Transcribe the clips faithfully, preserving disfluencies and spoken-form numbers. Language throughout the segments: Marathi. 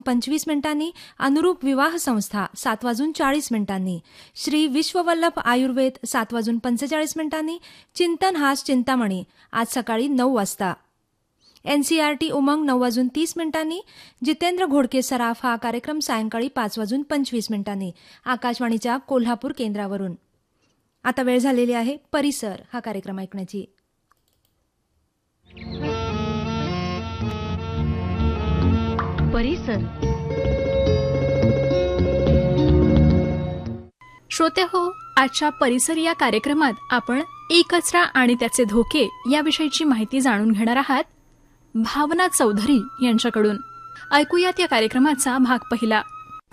पंचवीस मिनिटांनी अनुरूप विवाह संस्था सात वाजून चाळीस मिनिटांनी, श्री विश्ववल्लभ आयुर्वेद सात वाजून पंचेचाळीस मिनिटांनी, चिंतन हास चिंतामणी आज सकाळी नऊ वाजता, एनसीईआरटी उमंग नऊ वाजून तीस मिनिटांनी, जितेंद्र घोडके सराफ हा कार्यक्रम सायंकाळी पाच वाजून पंचवीस मिनिटांनी आकाशवाणीच्या कोल्हापूर केंद्रावरून. आता वेळ झालेली आहे परिसर हा कार्यक्रम ऐकण्याची. परिसर. श्रोते हो, आजच्या परिसर या कार्यक्रमात आपण ई कचरा आणि त्याचे धोके याविषयीची माहिती जाणून घेणार आहात भावना चौधरी यांच्याकडून. ऐकूयात या कार्यक्रमाचा भाग पहिला.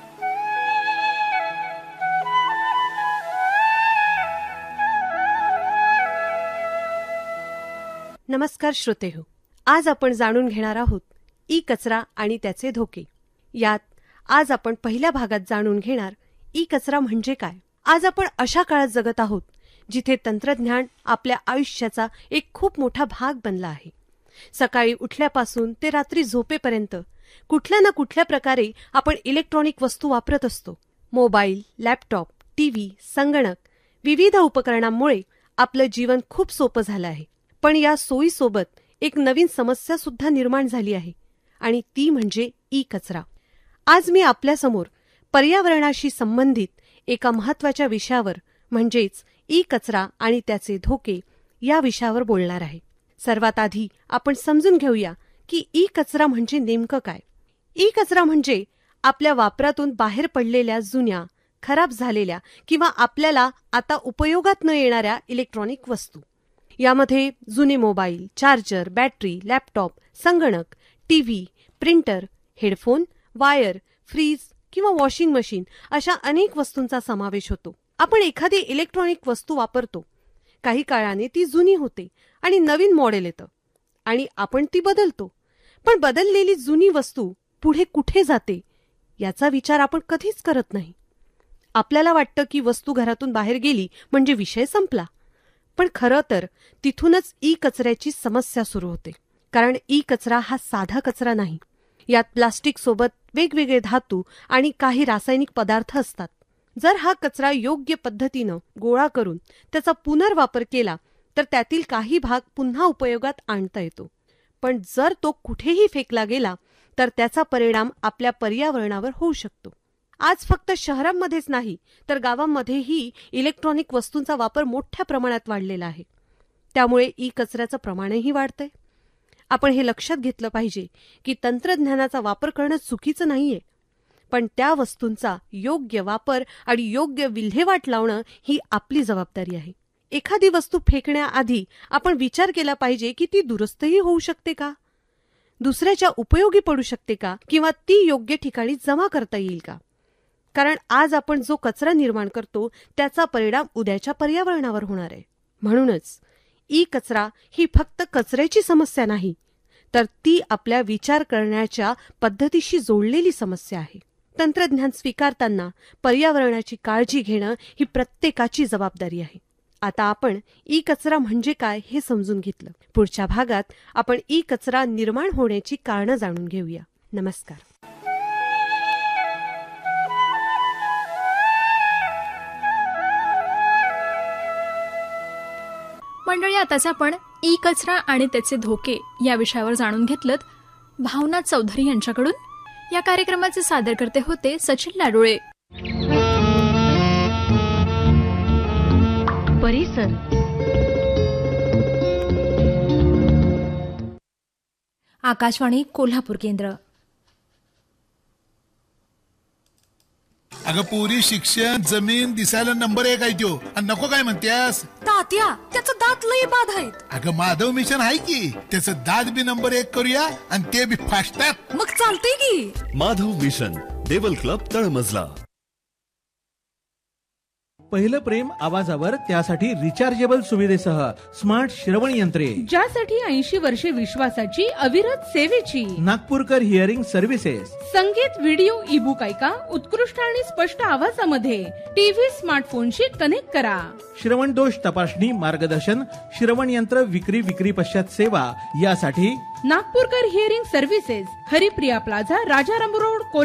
नमस्कार श्रोते हो, आज आपण जाणून घेणार आहोत ई कचरा आणि त्याचे धोके. यात आज आपण पहिल्या भागात जाणून घेणार ई कचरा म्हणजे काय. आज आपण अशा काळात जगत आहोत जिथे तंत्रज्ञान आपल्या आयुष्याचा एक खूप मोठा भाग बनला आहे. सकाळी उठल्यापासून ते रात्री झोपेपर्यंत कुठल्या ना कुठल्या प्रकारे आपण इलेक्ट्रॉनिक वस्तू वापरत असतो. मोबाईल, लॅपटॉप, टीव्ही, संगणक विविध उपकरणांमुळे आपलं जीवन खूप सोपं झालं आहे. पण या सोयीसोबत एक नवीन समस्या सुद्धा निर्माण झाली आहे आणि ती म्हणजे ई कचरा. आज मी आपल्यासमोर पर्यावरणाशी संबंधित एका महत्त्वाच्या विषयावर म्हणजेच ई कचरा आणि त्याचे धोके या विषयावर बोलणार आहे. सर्वात आधी आपण समजून घेऊया की ई कचरा म्हणजे नेमकं काय. ई कचरा म्हणजे आपल्या वापरातून बाहेर पडलेल्या जुन्या, खराब झालेल्या किंवा आपल्याला आता उपयोगात न येणाऱ्या इलेक्ट्रॉनिक वस्तू. यामध्ये जुने मोबाईल, चार्जर, बॅटरी, लॅपटॉप, संगणक, TV, printer, headphone, wire, fridge किंवा वॉशिंग मशीन अशा अनेक वस्तूंचा समावेश होतो. आपण एखादी इलेक्ट्रॉनिक वस्तू वापरतो, काही काळाने ती जुनी होते आणि नवीन मॉडेल येतं आणि आपण ती बदलतो. पण बदललेली जुनी वस्तू पुढे कुठे जाते याचा विचार आपण कधीच करत नाही. आपल्याला वाटतं की वस्तू घरातून बाहेर गेली म्हणजे विषय संपला. पण खरं तर तिथूनच ई कचऱ्याची समस्या सुरू होते. कारण ई कचरा हा साधा कचरा नाही. यात प्लास्टिक सोबत वेगवेगळे धातू आणि काही रासायनिक पदार्थ असतात. जर हा कचरा योग्य पद्धतीनं गोळा करून त्याचा पुनर्वापर केला तर त्यातील काही भाग पुन्हा उपयोगात आणता येतो. पण जर तो कुठेही फेकला गेला तर त्याचा परिणाम आपल्या पर्यावरणावर होऊ शकतो. आज फक्त शहरांमध्येच नाही तर गावांमध्येही इलेक्ट्रॉनिक वस्तूंचा वापर मोठ्या प्रमाणात वाढलेला आहे. त्यामुळे ई कचऱ्याचं प्रमाणही वाढतंय. आपण हे लक्षात घेतलं पाहिजे की तंत्रज्ञानाचा वापर करणं चुकीचं नाहीये, पण त्या वस्तूंचा योग्य वापर आणि योग्य विल्हेवाट लावणं ही आपली जबाबदारी आहे. एखादी वस्तू फेकण्याआधी आपण विचार केला पाहिजे की ती दुरुस्तही होऊ शकते का, दुसऱ्याच्या उपयोगी पडू शकते का, किंवा ती योग्य ठिकाणी जमा करता येईल का. कारण आज आपण जो कचरा निर्माण करतो त्याचा परिणाम उद्याच्या पर्यावरणावर होणार आहे. म्हणूनच ई कचरा ही फक्त कचऱ्याची समस्या नाही तर ती आपल्या विचार करण्याच्या पद्धतीशी जोडलेली समस्या आहे. तंत्रज्ञान स्वीकारताना पर्यावरणाची काळजी घेणं ही प्रत्येकाची जबाबदारी आहे. आता आपण ई कचरा म्हणजे काय हे समजून घेतलं. पुढच्या भागात आपण ई कचरा निर्माण होण्याची कारणं जाणून घेऊया. नमस्कार. मंडळी, आताच आपण ई कचरा आणि त्याचे धोके या विषयावर जाणून घेतलं भावना चौधरी यांच्याकडून. या कार्यक्रमाचे सादरकर्ते होते सचिन लाडोळे. परिसर. आकाशवाणी कोल्हापूर केंद्र. अगं पुरी शिक्षण, जमीन दिसायला नंबर एक आहे त्यो, आणि नको काय म्हणतेस. तात्या, त्याचं दात लई बाद आहेत. अगं माधव मिशन आहे की, त्याचं दात बी नंबर एक करूया आणि ते बी फास्टात. मग चालतंय की. माधव मिशन, देवल क्लब, तळमजला. पहिलं प्रेम आवाजावर, त्यासाठी रिचार्जेबल सुविधेसह स्मार्ट श्रवण यंत्रे, ज्यासाठी ऐंशी वर्षे विश्वासाची अविरत सेवेची. नागपूरकर हिअरिंग सर्व्हिसेस. संगीत, व्हिडिओ, ई बुक ऐका उत्कृष्ट आणि स्पष्ट आवाजामध्ये. टीव्ही, स्मार्टफोनशी कनेक्ट करा. श्रवण दोष तपासणी, मार्गदर्शन, श्रवण यंत्र विक्री, विक्री पश्चात सेवा यासाठी नागपूरकर hearing services, Haripriya plaza, Rajaram road, Kolhapur.